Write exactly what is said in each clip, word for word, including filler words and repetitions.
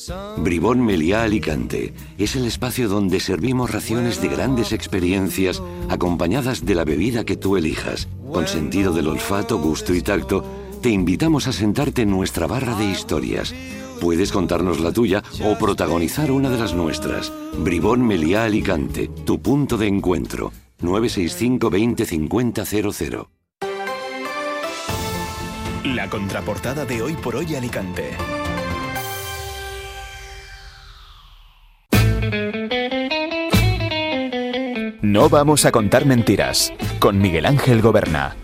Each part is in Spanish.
Bribón Meliá Alicante es el espacio donde servimos raciones de grandes experiencias acompañadas de la bebida que tú elijas. Con sentido del olfato, gusto y tacto, te invitamos a sentarte en nuestra barra de historias. Puedes contarnos la tuya o protagonizar una de las nuestras. Bribón Meliá Alicante, tu punto de encuentro. nueve seis cinco veinte cincuenta cero cero. La contraportada de Hoy por Hoy Alicante. No vamos a contar mentiras, con Miguel Ángel Goberna.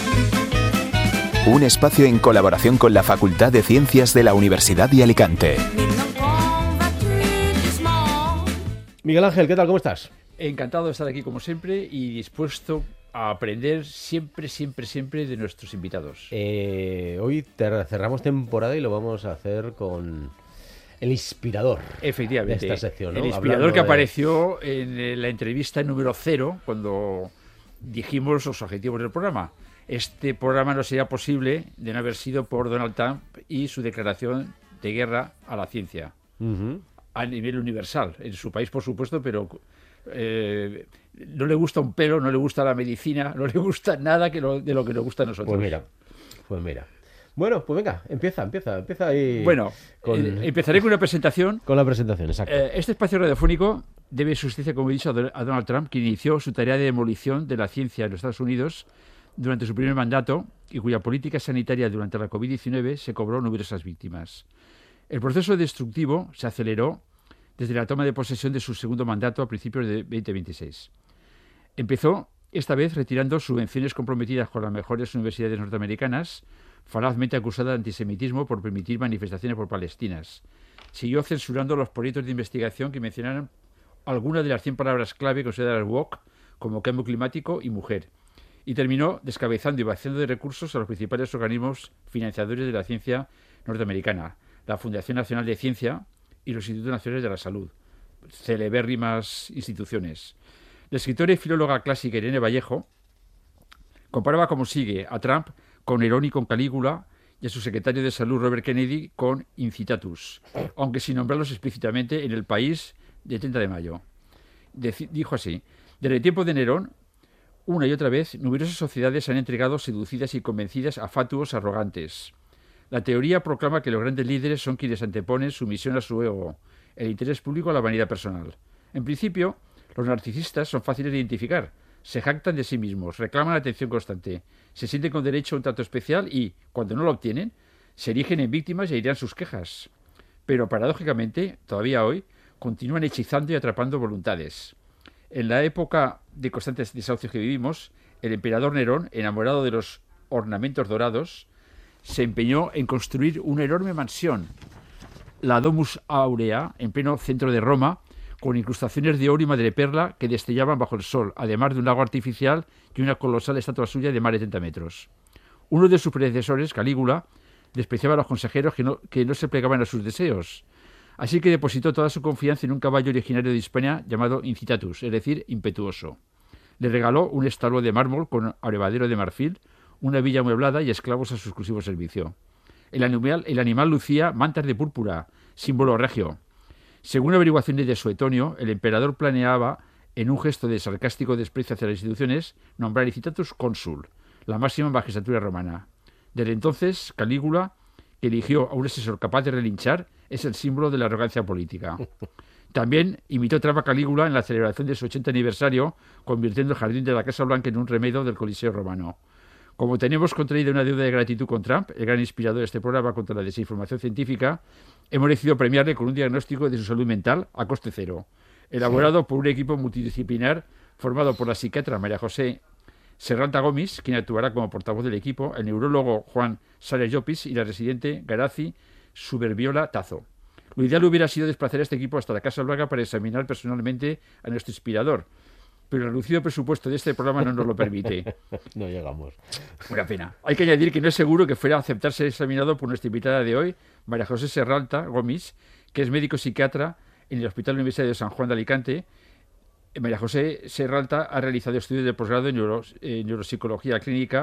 Un espacio en colaboración con la Facultad de Ciencias de la Universidad de Alicante. Miguel Ángel, ¿qué tal? ¿Cómo estás? Encantado de estar aquí como siempre y dispuesto a aprender siempre, siempre, siempre de nuestros invitados. Eh, hoy te- cerramos temporada y lo vamos a hacer con el inspirador. Efectivamente, de esta sección, ¿no? el inspirador Hablando que de- apareció en eh, la entrevista número cero cuando dijimos los objetivos del programa. Este programa no sería posible de no haber sido por Donald Trump y su declaración de guerra a la ciencia. Ujú. A nivel universal, en su país por supuesto, pero eh, no le gusta un pelo, no le gusta la medicina, no le gusta nada que lo- de lo que nos gusta a nosotros. Pues mira, pues mira. Bueno, pues venga, empieza, empieza, empieza ahí. Bueno, con, eh, empezaré con una presentación. con la presentación, exacto. Eh, este espacio radiofónico debe su existencia, como he dicho, a Don- a Donald Trump, quien inició su tarea de demolición de la ciencia en los Estados Unidos durante su primer mandato y cuya política sanitaria durante la covid diecinueve se cobró numerosas víctimas. El proceso destructivo se aceleró desde la toma de posesión de su segundo mandato a principios de veinte veintiséis. Empezó, esta vez, retirando subvenciones comprometidas con las mejores universidades norteamericanas, falazmente acusada de antisemitismo por permitir manifestaciones por palestinas. Siguió censurando los proyectos de investigación que mencionaran algunas de las cien palabras clave consideradas woke, como cambio climático y mujer. Y terminó descabezando y vaciando de recursos a los principales organismos financiadores de la ciencia norteamericana, la Fundación Nacional de Ciencia y los Institutos Nacionales de la Salud, celebérrimas instituciones. La escritora y filóloga clásica Irene Vallejo comparaba como sigue a Trump con Nerón y con Calígula y a su secretario de Salud Robert Kennedy con Incitatus, aunque sin nombrarlos explícitamente en El País de treinta de mayo. Deci- dijo así: desde el tiempo de Nerón, una y otra vez, numerosas sociedades se han entregado seducidas y convencidas a fatuos arrogantes. La teoría proclama que los grandes líderes son quienes anteponen su misión a su ego, el interés público a la vanidad personal. En principio, los narcisistas son fáciles de identificar. Se jactan de sí mismos, reclaman atención constante, se sienten con derecho a un trato especial y, cuando no lo obtienen, se erigen en víctimas y airean sus quejas. Pero, paradójicamente, todavía hoy, continúan hechizando y atrapando voluntades. En la época de constantes desahucios que vivimos, el emperador Nerón, enamorado de los ornamentos dorados, se empeñó en construir una enorme mansión, la Domus Aurea, en pleno centro de Roma, con incrustaciones de oro y madreperla que destellaban bajo el sol, además de un lago artificial y una colosal estatua suya de más de treinta metros. Uno de sus predecesores, Calígula, despreciaba a los consejeros que no, que no se plegaban a sus deseos. Así que depositó toda su confianza en un caballo originario de Hispania llamado Incitatus, es decir, impetuoso. Le regaló un establo de mármol con abrevadero de marfil, una villa amueblada y esclavos a su exclusivo servicio. El animal, el animal lucía mantas de púrpura, símbolo regio. Según averiguaciones de Suetonio, el emperador planeaba, en un gesto de sarcástico desprecio hacia las instituciones, nombrar Incitatus cónsul, la máxima magistratura romana. Desde entonces, Calígula, que eligió a un asesor capaz de relinchar, es el símbolo de la arrogancia política. También imitó Trump a Calígula en la celebración de su ochenta aniversario, convirtiendo el jardín de la Casa Blanca en un remedo del Coliseo romano. Como tenemos contraído una deuda de gratitud con Trump, el gran inspirador de este programa contra la desinformación científica, hemos decidido premiarle con un diagnóstico de su salud mental a coste cero, elaborado por un equipo multidisciplinar formado por la psiquiatra María José Serralta Gómez, quien actuará como portavoz del equipo, el neurólogo Juan Sárez Llopis y la residente Garazi Suberbiola Tazo. Lo ideal hubiera sido desplazar a este equipo hasta la Casa Blanca para examinar personalmente a nuestro inspirador, pero el reducido presupuesto de este programa no nos lo permite. No llegamos. Una pena. Hay que añadir que no es seguro que fuera a aceptarse examinado por nuestra invitada de hoy, María José Serralta Gómez, que es médico psiquiatra en el Hospital Universitario de San Juan de Alicante. María José Serralta ha realizado estudios de posgrado en, neuro, en neuropsicología clínica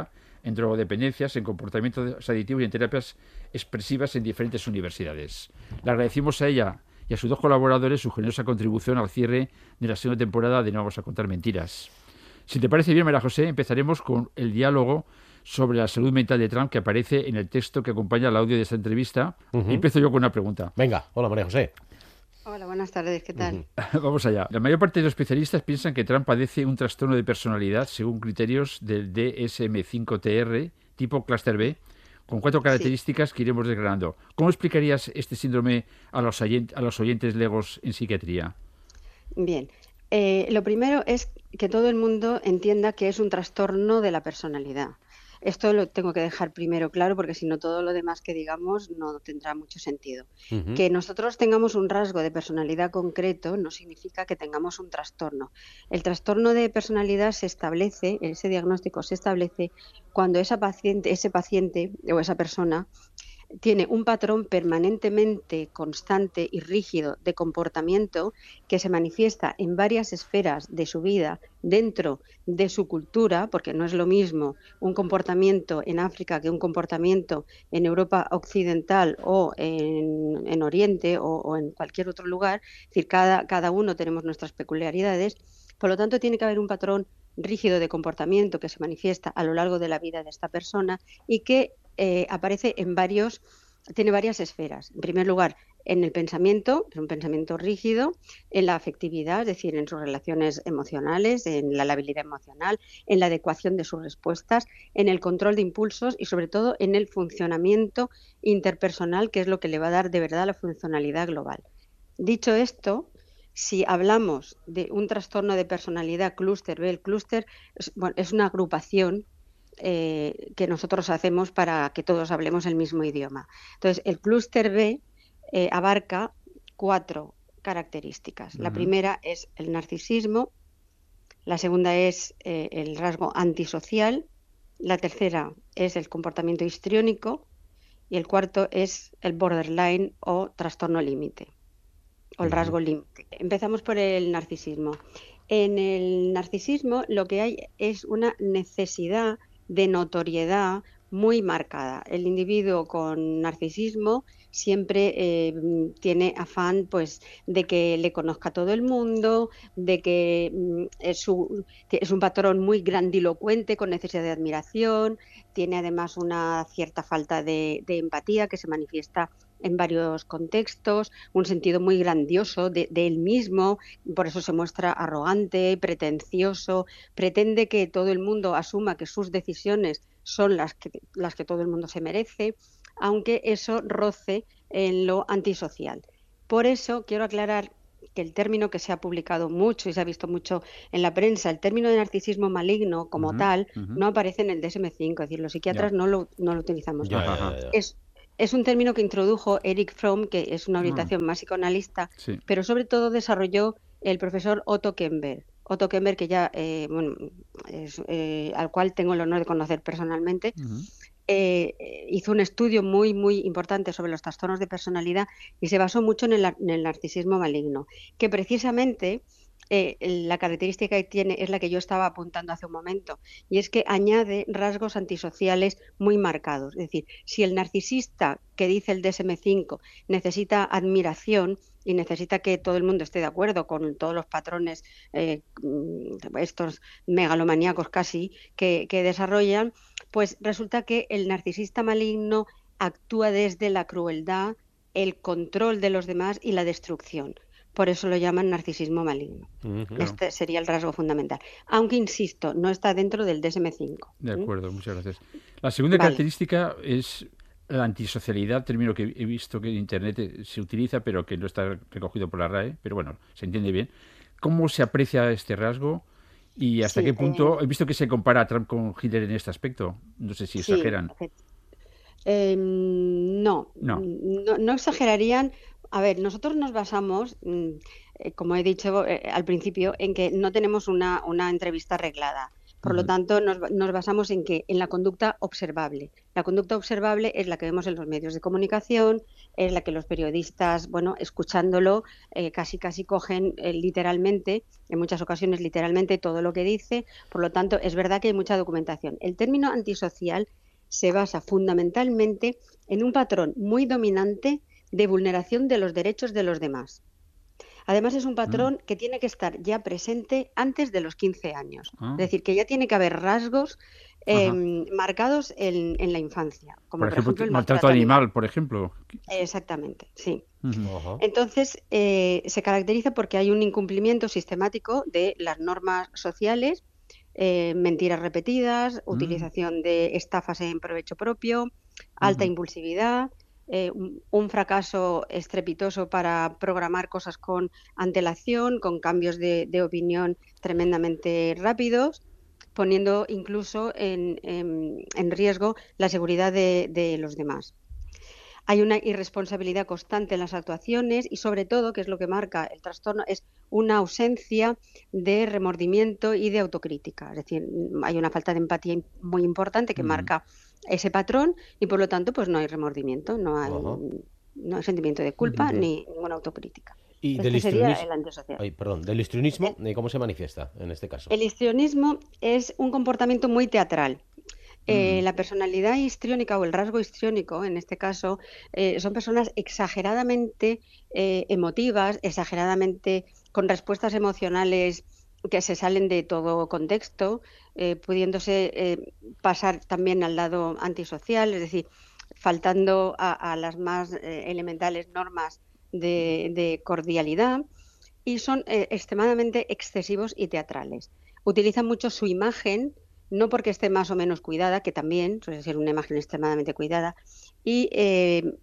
en drogodependencias, en comportamientos aditivos y en terapias expresivas en diferentes universidades. Le agradecimos a ella y a sus dos colaboradores su generosa contribución al cierre de la segunda temporada de No Vamos a Contar Mentiras. Si te parece bien, María José, empezaremos con el diálogo sobre la salud mental de Trump que aparece en el texto que acompaña al audio de esta entrevista. Uh-huh. Empiezo yo con una pregunta. Venga, hola María José. Hola, buenas tardes, ¿qué tal? Uh-huh. Vamos allá. La mayor parte de los especialistas piensan que Trump padece un trastorno de personalidad según criterios del D S M cinco T R tipo Cluster B, con cuatro características sí. que iremos desgranando. ¿Cómo explicarías este síndrome a los, oyent- a los oyentes legos en psiquiatría? Bien, eh, lo primero es que todo el mundo entienda que es un trastorno de la personalidad. Esto lo tengo que dejar primero claro porque si no todo lo demás que digamos no tendrá mucho sentido. Uh-huh. Que nosotros tengamos un rasgo de personalidad concreto no significa que tengamos un trastorno. El trastorno de personalidad se establece, ese diagnóstico se establece cuando esa paciente, ese paciente o esa persona tiene un patrón permanentemente constante y rígido de comportamiento que se manifiesta en varias esferas de su vida dentro de su cultura, porque no es lo mismo un comportamiento en África que un comportamiento en Europa occidental o en, en Oriente o, o en cualquier otro lugar. Es decir, cada, cada uno tenemos nuestras peculiaridades. Por lo tanto, tiene que haber un patrón rígido de comportamiento que se manifiesta a lo largo de la vida de esta persona y que eh, aparece en varios, tiene varias esferas. En primer lugar, en el pensamiento, es un pensamiento rígido, en la afectividad, es decir, en sus relaciones emocionales, en la labilidad emocional, en la adecuación de sus respuestas, en el control de impulsos y sobre todo en el funcionamiento interpersonal, que es lo que le va a dar de verdad la funcionalidad global. Dicho esto, si hablamos de un trastorno de personalidad clúster B, el clúster es, bueno, es una agrupación eh, que nosotros hacemos para que todos hablemos el mismo idioma. Entonces, el clúster B eh, abarca cuatro características. Uh-huh. La primera es el narcisismo, la segunda es eh, el rasgo antisocial, la tercera es el comportamiento histriónico y el cuarto es el borderline o trastorno límite. O el rasgo límite. Empezamos por el narcisismo. En el narcisismo lo que hay es una necesidad de notoriedad muy marcada. El individuo con narcisismo siempre eh, tiene afán pues de que le conozca todo el mundo, de que mm, es, su, es un patrón muy grandilocuente con necesidad de admiración, tiene además una cierta falta de, de empatía que se manifiesta en varios contextos, un sentido muy grandioso de, de él mismo, por eso se muestra arrogante, pretencioso, pretende que todo el mundo asuma que sus decisiones son las que, las que todo el mundo se merece, aunque eso roce en lo antisocial. Por eso quiero aclarar que el término que se ha publicado mucho y se ha visto mucho en la prensa, el término de narcisismo maligno como uh-huh, tal, uh-huh. no aparece en el D S M cinco, es decir, los psiquiatras yeah. no, lo, no lo utilizamos. Yeah, yeah, yeah. Es, Es un término que introdujo Eric Fromm, que es una orientación mm. más psicoanalista, sí. pero sobre todo desarrolló el profesor Otto Kemper. Otto Kemper, que ya, eh, bueno, es, eh, al cual tengo el honor de conocer personalmente, uh-huh. eh, hizo un estudio muy, muy importante sobre los trastornos de personalidad y se basó mucho en el, en el narcisismo maligno, que precisamente eh, la característica que tiene es la que yo estaba apuntando hace un momento, y es que añade rasgos antisociales muy marcados. Es decir, si el narcisista que dice el D S M cinco necesita admiración y necesita que todo el mundo esté de acuerdo con todos los patrones, eh, estos megalomaníacos casi, que, que desarrollan, pues resulta que el narcisista maligno actúa desde la crueldad, el control de los demás y la destrucción. Por eso lo llaman narcisismo maligno. Uh-huh. Este sería el rasgo fundamental. Aunque, insisto, no está dentro del D S M cinco. De acuerdo, ¿Mm? Muchas gracias. La segunda vale. característica es la antisocialidad, término que he visto que en Internet se utiliza, pero que no está recogido por la R A E, pero bueno, se entiende bien. ¿Cómo se aprecia este rasgo? ¿Y hasta sí, qué punto? Eh... He visto que se compara a Trump con Hitler en este aspecto. No sé si sí, exageran. Eh, no, no, no, no exagerarían. A ver, nosotros nos basamos, eh, como he dicho eh, al principio, en que no tenemos una, una entrevista arreglada. Por lo tanto, nos, nos basamos en que en la conducta observable. La conducta observable es la que vemos en los medios de comunicación, es la que los periodistas, bueno, escuchándolo, eh, casi casi cogen eh, literalmente, en muchas ocasiones literalmente todo lo que dice. Por lo tanto, es verdad que hay mucha documentación. El término antisocial se basa fundamentalmente en un patrón muy dominante de vulneración de los derechos de los demás. Además, es un patrón mm. que tiene que estar ya presente antes de los quince años. Ah. Es decir, que ya tiene que haber rasgos eh, marcados en, en la infancia. Como por, por ejemplo, ejemplo, el maltrato animal, animal, por ejemplo. Exactamente, sí. Uh-huh. Entonces, eh, se caracteriza porque hay un incumplimiento sistemático de las normas sociales, eh, mentiras repetidas, uh-huh. utilización de estafas en provecho propio, alta uh-huh. impulsividad, Eh, un, un fracaso estrepitoso para programar cosas con antelación, con cambios de, de opinión tremendamente rápidos, poniendo incluso en, en, en riesgo la seguridad de, de los demás. Hay una irresponsabilidad constante en las actuaciones y, sobre todo, que es lo que marca el trastorno, es una ausencia de remordimiento y de autocrítica. Es decir, hay una falta de empatía muy importante que mm. marca ese patrón y, por lo tanto, pues no hay remordimiento, no hay, uh-huh. no hay sentimiento de culpa uh-huh. ni ninguna autocrítica. Y este del sería histrionismo, el antisocial. Ay, perdón, del histrionismo, ¿cómo se manifiesta en este caso? El histrionismo es un comportamiento muy teatral. Eh, mm. La personalidad histriónica o el rasgo histriónico, en este caso, eh, son personas exageradamente eh, emotivas, exageradamente con respuestas emocionales que se salen de todo contexto, eh, pudiéndose eh, pasar también al lado antisocial, es decir, faltando a, a las más eh, elementales normas de, de cordialidad, y son eh, extremadamente excesivos y teatrales. Utilizan mucho su imagen, no porque esté más o menos cuidada, que también suele ser una imagen extremadamente cuidada, y eh,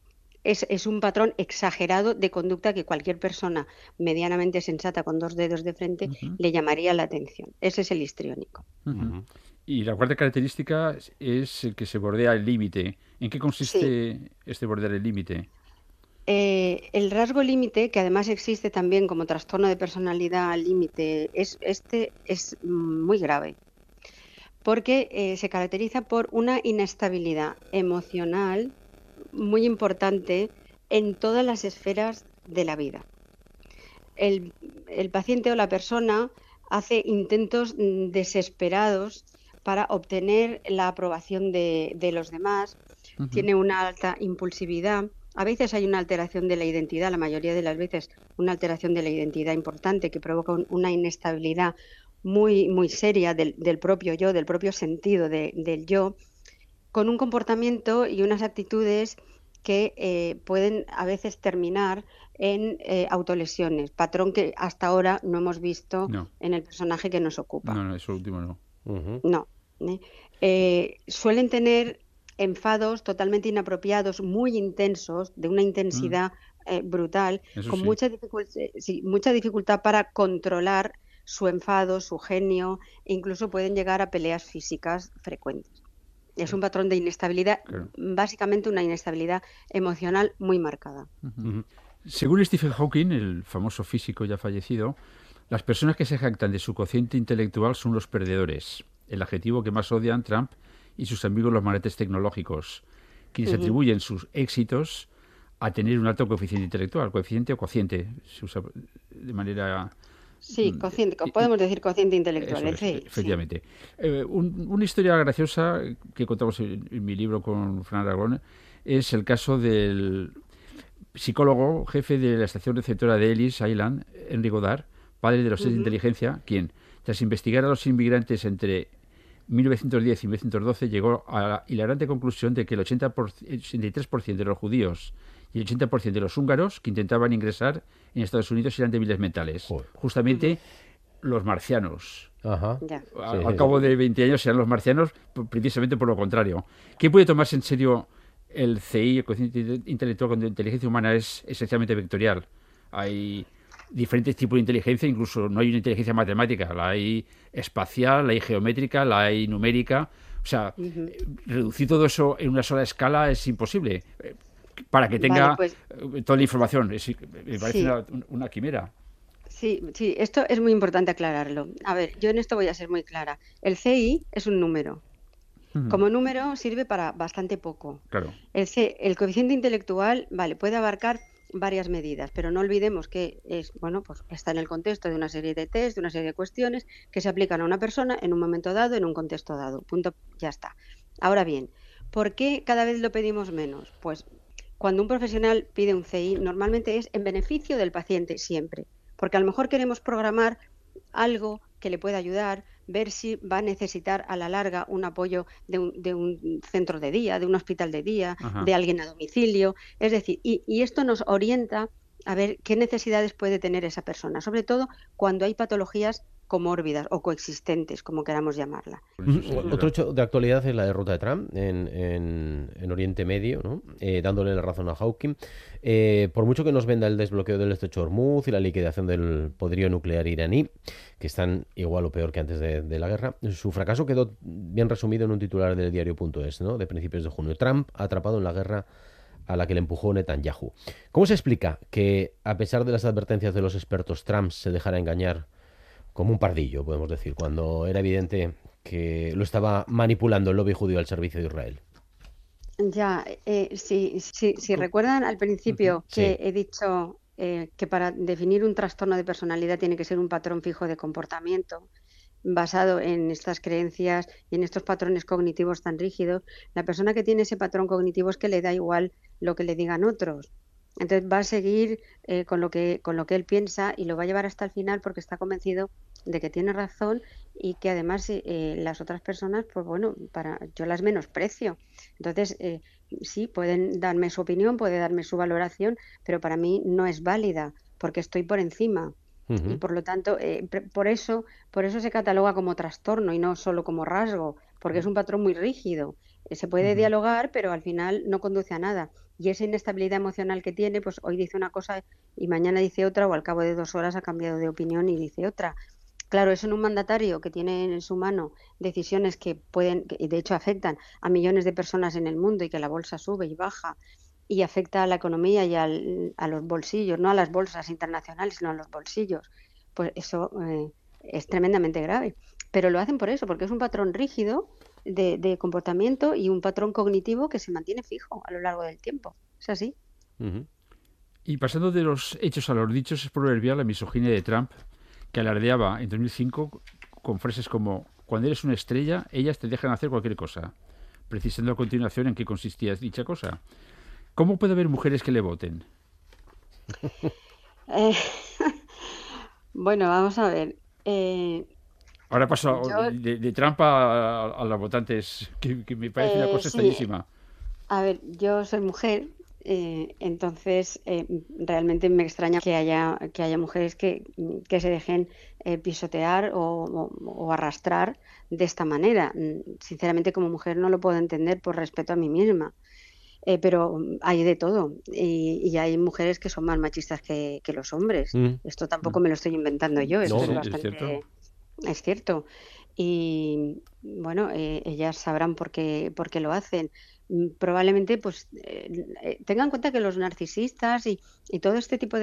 es, es un patrón exagerado de conducta que cualquier persona medianamente sensata con dos dedos de frente uh-huh. le llamaría la atención. Ese es el histriónico. Uh-huh. Y la cuarta característica es el que se bordea el límite. ¿En qué consiste sí. este bordear el límite? Eh, el rasgo límite, que además existe también como trastorno de personalidad límite, es, este es muy grave, porque eh, se caracteriza por una inestabilidad emocional muy importante en todas las esferas de la vida. El, el paciente o la persona hace intentos desesperados para obtener la aprobación de, de los demás, uh-huh. tiene una alta impulsividad. A veces hay una alteración de la identidad, la mayoría de las veces una alteración de la identidad importante que provoca un, una inestabilidad muy, muy seria del, del propio yo, del propio sentido de, del yo, con un comportamiento y unas actitudes que eh, pueden a veces terminar en eh, autolesiones, patrón que hasta ahora no hemos visto no. en el personaje que nos ocupa. No, no, eso último no. Uh-huh. No. ¿eh? Eh, suelen tener enfados totalmente inapropiados, muy intensos, de una intensidad mm. eh, brutal, Eso con sí. mucha, dificult- sí, mucha dificultad para controlar su enfado, su genio, e incluso pueden llegar a peleas físicas frecuentes. Es un patrón de inestabilidad, claro. básicamente una inestabilidad emocional muy marcada. Uh-huh. Según Stephen Hawking, el famoso físico ya fallecido, las personas que se jactan de su cociente intelectual son los perdedores, el adjetivo que más odian Trump y sus amigos los magnates tecnológicos, quienes uh-huh. atribuyen sus éxitos a tener un alto coeficiente intelectual, coeficiente o cociente, se usa de manera... Sí, cociente, podemos decir cociente intelectual. Eso es, efectivamente. Sí. Eh, un, una historia graciosa que contamos en, en mi libro con Fran Aragón es el caso del psicólogo jefe de la estación receptora de Ellis Island, Henry Goddard, padre de los test uh-huh. de inteligencia, quien, tras investigar a los inmigrantes entre mil novecientos diez y mil novecientos doce, llegó a la hilarante conclusión de que el ochenta por ciento, ochenta y tres por ciento de los judíos y el ochenta por ciento de los húngaros que intentaban ingresar en Estados Unidos eran débiles mentales. Joder. Justamente uh-huh. los marcianos. Ajá. Ya. A, sí, al cabo de veinte años serán los marcianos precisamente por lo contrario. ¿Quién puede tomarse en serio el C I, el cociente intelectual, cuando la inteligencia humana es esencialmente vectorial? Hay diferentes tipos de inteligencia, incluso no hay una inteligencia matemática, la hay espacial, la hay geométrica, la hay numérica. O sea, uh-huh. reducir todo eso en una sola escala es imposible. Para que tenga vale, pues, toda la información. Es, me parece sí. una, una quimera. Sí, sí, esto es muy importante aclararlo. A ver, yo en esto voy a ser muy clara. El C I es un número. Ujú. Como número sirve para bastante poco. Claro. El, C- el coeficiente intelectual, vale, puede abarcar varias medidas, pero no olvidemos que es, bueno, pues está en el contexto de una serie de test, de una serie de cuestiones que se aplican a una persona en un momento dado, en un contexto dado. Punto, ya está. Ahora bien, ¿por qué cada vez lo pedimos menos? Pues cuando un profesional pide un C I, normalmente es en beneficio del paciente siempre, porque a lo mejor queremos programar algo que le pueda ayudar, ver si va a necesitar a la larga un apoyo de un, de un centro de día, de un hospital de día, Ajá. de alguien a domicilio. Es decir, y, y esto nos orienta a ver qué necesidades puede tener esa persona, sobre todo cuando hay patologías comórbidas o coexistentes, como queramos llamarla. Con eso se Ujú. Otro ayuda. hecho de actualidad es la derrota de Trump en, en- en Oriente Medio, ¿no? Eh, dándole la razón a Hawking. Eh, por mucho que nos venda el desbloqueo del estrecho de Hormuz y la liquidación del poderío nuclear iraní, que están igual o peor que antes de, de la guerra, su fracaso quedó bien resumido en un titular del diario punto es, ¿no? De principios de junio. Trump atrapado en la guerra a la que le empujó Netanyahu. ¿Cómo se explica que, a pesar de las advertencias de los expertos, Trump se dejara engañar como un pardillo, podemos decir, cuando era evidente que lo estaba manipulando el lobby judío al servicio de Israel? Ya, eh, si, si, si Co- recuerdan al Ujú. principio Sí. que he dicho eh, que para definir un trastorno de personalidad tiene que ser un patrón fijo de comportamiento, basado en estas creencias y en estos patrones cognitivos tan rígidos, la persona que tiene ese patrón cognitivo es que le da igual lo que le digan otros. Entonces va a seguir eh, con lo que, con lo que él piensa y lo va a llevar hasta el final porque está convencido de que tiene razón y que además eh, las otras personas, pues bueno, para yo las menosprecio. Entonces, eh, sí, pueden darme su opinión, puede darme su valoración, pero para mí no es válida porque estoy por encima. Y Ujú, por lo tanto, eh, pre- por eso, por eso se cataloga como trastorno y no solo como rasgo, porque es un patrón muy rígido. Eh, Se puede Ujú. dialogar, pero al final no conduce a nada. Y esa inestabilidad emocional que tiene, pues hoy dice una cosa y mañana dice otra, o al cabo de dos horas ha cambiado de opinión y dice otra. Claro, eso en un mandatario que tiene en su mano decisiones que pueden, que de hecho afectan a millones de personas en el mundo y que la bolsa sube y baja y afecta a la economía y al- a los bolsillos, no a las bolsas internacionales, sino a los bolsillos, pues eso eh, es tremendamente grave. Pero lo hacen por eso, porque es un patrón rígido de, de comportamiento y un patrón cognitivo que se mantiene fijo a lo largo del tiempo. Es así. ujú. Y pasando de los hechos a los dichos, es proverbial la misoginia de Trump, que alardeaba en dos mil cinco con frases como: cuando eres una estrella, ellas te dejan hacer cualquier cosa, precisando a continuación en qué consistía dicha cosa. ¿Cómo puede haber mujeres que le voten? Eh, bueno, vamos a ver. Eh, Ahora paso yo, de, de Trump a, a los votantes, que, que me parece una eh, cosa sí, extrañísima. a ver, yo soy mujer, eh, entonces eh, realmente me extraña que haya, que haya mujeres que, que se dejen eh, pisotear o, o- o arrastrar de esta manera. Mm, Sinceramente, como mujer no lo puedo entender por respeto a mí misma. Eh, pero mm, hay de todo y, y hay mujeres que son más machistas que, que los hombres. Mm, Esto tampoco Mm. me lo estoy inventando yo, Sí, esto No, es sí, no. es cierto. bastante, es cierto. Y bueno, eh, ellas sabrán por qué, por qué lo hacen. Mm, Probablemente, pues, eh, eh, tengan en cuenta que los narcisistas y, y todo este tipo de